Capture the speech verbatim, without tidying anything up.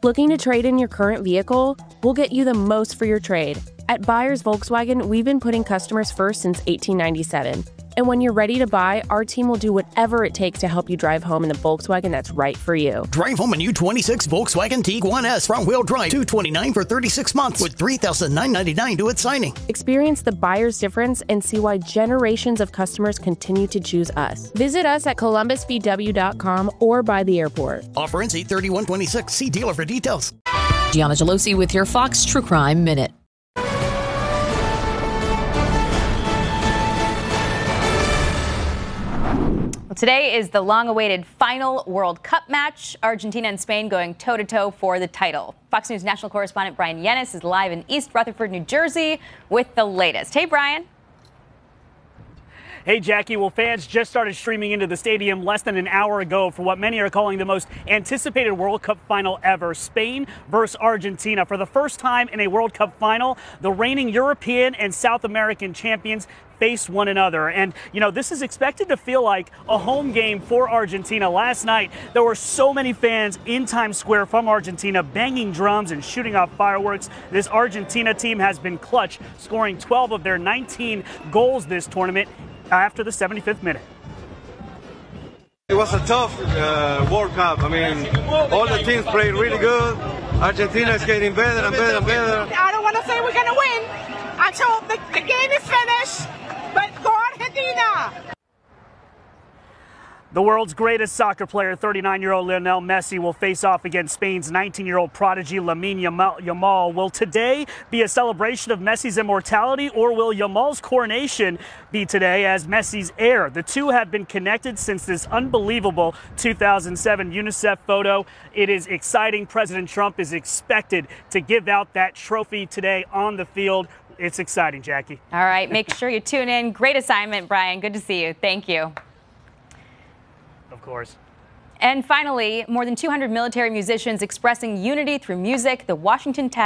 Looking to trade in your current vehicle? We'll get you the most for your trade. At Buyers Volkswagen, we've been putting customers first since eighteen ninety-seven. And when you're ready to buy, our team will do whatever it takes to help you drive home in the Volkswagen that's right for you. Drive home a new twenty-six Volkswagen Tiguan S front-wheel drive, two hundred twenty-nine dollars for thirty-six months with three thousand nine hundred ninety-nine dollars due at signing. Experience the buyer's difference and see why generations of customers continue to choose us. Visit us at columbus v w dot com or by the airport. Offer ends eight thirty-one twenty-six. See dealer for details. Gianna Gelosi with your Fox True Crime Minute. Today is the long-awaited final World Cup match. Argentina and Spain going toe-to-toe for the title. Fox News national correspondent Brian Yennis is live in East Rutherford, New Jersey with the latest. Hey, Brian. Hey, Jackie. Well, fans just started streaming into the stadium less than an hour ago for what many are calling the most anticipated World Cup final ever. Spain versus Argentina. For the first time in a World Cup final, the reigning European and South American champions face one another. And, you know, this is expected to feel like a home game for Argentina. Last night, there were so many fans in Times Square from Argentina banging drums and shooting off fireworks. This Argentina team has been clutch, scoring twelve of their nineteen goals this tournament after the seventy-fifth minute. It was a tough uh, World Cup. I mean, all the teams played really good. Argentina is getting better and better and better. I don't want to say we're going to win until the, the game is finished, but go Argentina! The world's greatest soccer player, thirty-nine-year-old Lionel Messi, will face off against Spain's nineteen-year-old prodigy Lamine Yamal. Will today be a celebration of Messi's immortality, or will Yamal's coronation be today as Messi's heir? The two have been connected since this unbelievable two thousand seven UNICEF photo. It is exciting. President Trump is expected to give out that trophy today on the field. It's exciting, Jackie. All right, make sure you tune in. Great assignment, Brian. Good to see you. Thank you. Of course. And finally, more than two hundred military musicians expressing unity through music. The Washington